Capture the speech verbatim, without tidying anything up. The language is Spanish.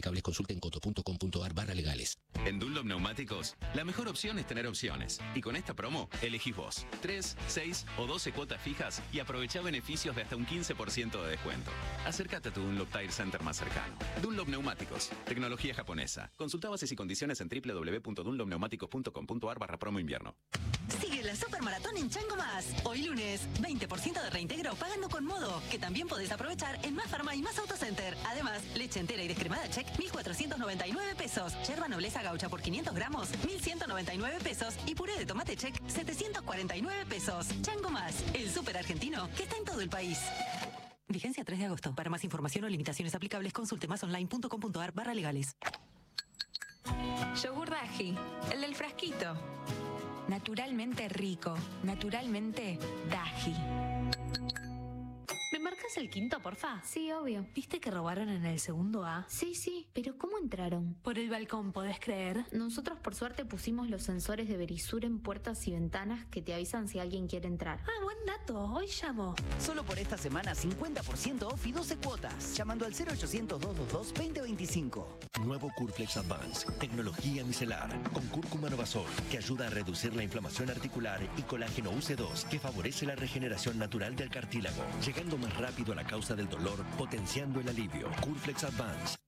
aplicables. Consulte en coto punto com punto ar barra legales. En Dunlop Neumáticos, la mejor opción es tener opciones. Y con esta promo, elegís vos. tres, seis o doce cuotas fijas y aprovechá beneficios de hasta un quince por ciento de descuento. Acércate a tu Dunlop Tire Center más cercano. Dunlop Neumáticos, tecnología japonesa. Consulta bases y condiciones en doble u doble u doble u punto dunlop neumáticos punto com punto ar barra promo invierno. Sigue la Supermaratón en Chango Más. Hoy lunes, veinte por ciento de reintegro pagando con Modo, que también podés aprovechar en Más Farma y Más Autocenter. Además, leche entera y descremada Check, mil cuatrocientos noventa y nueve pesos. Yerba Nobleza Gaucha por quinientos gramos, mil ciento noventa y nueve pesos. Y puré de tomate Check, setecientos cuarenta y nueve pesos. Chango Más, el súper argentino que está en todo el país. Vigencia tres de agosto. Para más información o limitaciones aplicables, consulte másonline punto com punto ar barra legales. Yogur Daji, el del frasquito. Naturalmente rico, naturalmente Daji. ¿Me marcas el quinto, porfa? Sí, obvio. ¿Viste que robaron en el segundo A? Sí, sí, pero ¿cómo entraron? Por el balcón, ¿podés creer? Nosotros por suerte pusimos los sensores de Verisur en puertas y ventanas que te avisan si alguien quiere entrar. Ah, buen dato, hoy llamo. Solo por esta semana cincuenta por ciento off y doce cuotas. Llamando al cero ochocientos, doscientos veintidós, veinte veinticinco. Nuevo Curflex Advance, tecnología micelar, con cúrcuma novazol, que ayuda a reducir la inflamación articular, y colágeno U C dos, que favorece la regeneración natural del cartílago, llegando más rápido a la causa del dolor, potenciando el alivio. Curflex Advance.